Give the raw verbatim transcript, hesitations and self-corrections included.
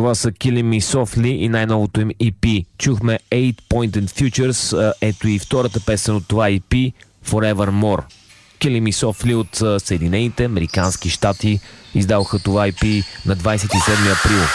Това са Killing Me Softly и най-новото им и пи. Чухме Eight Pointed Futures, ето и втората песен от това и пи, Forevermore. Killing Me Softly от Съединените американски щати издаваха това и пи на двадесет и седми април.